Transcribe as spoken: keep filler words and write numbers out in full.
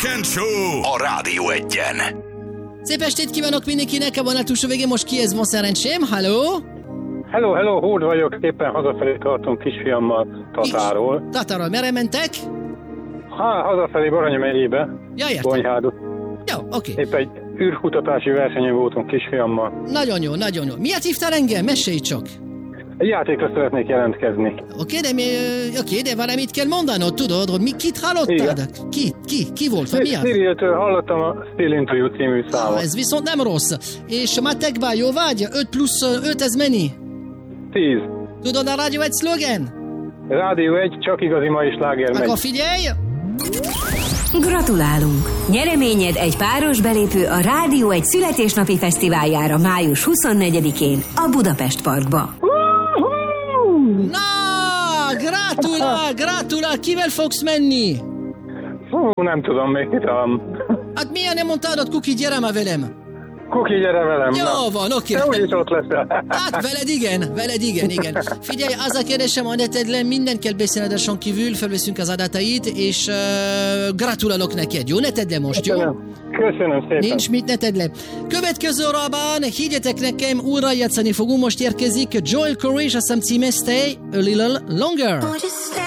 Weekend Show a Rádió Egyen. Szép estét kívánok mindenkinek, a vonal túlsó végén most ki ez van szerencsém? Halló? Hello, hello, Hód vagyok, éppen hazafelé tartom kisfiammal Tatáról. Tatáról, merre mentek? Há, hazafelé Baranyi megyébe. Ja, értem. Bonyhádot. Jó, oké. Okay. Épp egy űrkutatási versenyen voltunk kisfiammal. Nagyon jó, nagyon jó. Miért hívtál engem? Mesélj csak. Egy játékra szeretnék jelentkezni. Oké, de, mi, oké, de valamit kell mondanod, tudod, hogy mi, kit hallottad? Ki, ki, ki volt, vagy mi az? Sirius-től hallottam a Still Into You című számot. Ah, ez viszont nem rossz. És matekban jó vagy? öt plusz öt, ez mennyi? tíz. Tudod a Rádió egy szlogen? Rádió egy, csak igazi mai sláger megy. Akkor figyelj! Gratulálunk! Nyereményed egy páros belépő a Rádió egy születésnapi fesztiváljára május huszonnegyedikén a Budapest Parkba. Na, gratulál, gratulál, kivel fogsz menni? Hú, nem tudom még, kitalálom. Hát milyen nem mondtad, hogy Kuki, gyere már velem? Kuki, gyere velem. Jó van, oké. Te úgyis ott leszel. Hát veled igen, veled igen, igen. Figyelj, az a kérdésem, a netedlen minden kell beszéledáson kívül, felveszünk az adatait, és uh, gratulálok neked, jó? Ne tedd le most, jó? Köszönöm szépen. Nincs mit, ne tedd le. Következő órában, higgyetek nekem, újra játszani fogunk, most érkezik Joel Corey, és azt hiszem címe Stay a Little Longer.